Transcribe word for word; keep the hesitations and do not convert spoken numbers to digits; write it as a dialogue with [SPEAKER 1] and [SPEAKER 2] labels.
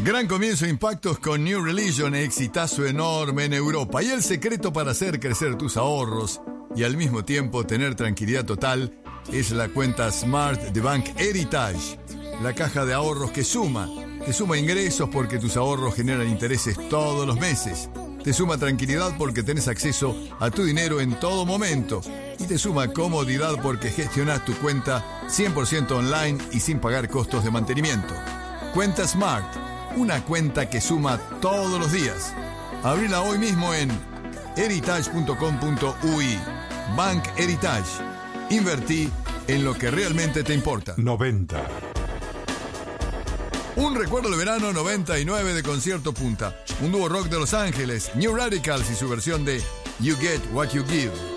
[SPEAKER 1] Gran comienzo, impactos con New Religion, exitazo enorme en Europa. Y el secreto para hacer crecer tus ahorros y al mismo tiempo tener tranquilidad total es la cuenta Smart de Bank Heritage. La caja de ahorros que suma. Te suma ingresos porque tus ahorros generan intereses todos los meses. Te suma tranquilidad porque tenés acceso a tu dinero en todo momento. Y te suma comodidad porque gestionás tu cuenta cien por ciento online y sin pagar costos de mantenimiento. Cuenta Smart, una cuenta que suma todos los días. Abrila hoy mismo en heritage punto com punto u i. Bank Heritage. Invertí en lo que realmente te importa.
[SPEAKER 2] noventa.
[SPEAKER 1] Un recuerdo de verano noventa y nueve de Concierto Punta. Un dúo rock de Los Ángeles, New Radicals y su versión de You Get What You Give.